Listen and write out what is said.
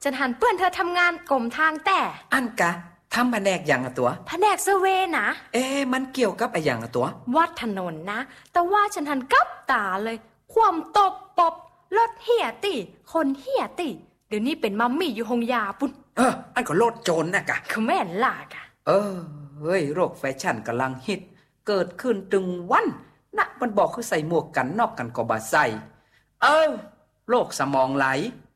ฉันหันเปื้อนเธอทำงานกรมทางแต่อันกะทำแผนกอย่างอะตัวแผนกเซอร์เวย์นะมันเกี่ยวกับไอ้อย่างอะตัววัดถนนนะแต่ว่าฉันหันกับตาเลยความตบปบรถเหี่ยติคนเหี่ยติเดี๋ยวนี้เป็นมัมมี่อยู่หงยาปุ่นอันก็โลดโจรนะกะคือแม่นล่ะกะเฮ้ยโรคแฟชั่นกำลังฮิตเกิดขึ้นตึงวันนะมันบอกคือใส่หมวกกันนอกกันก็บ่ใส่โรคสมองไหล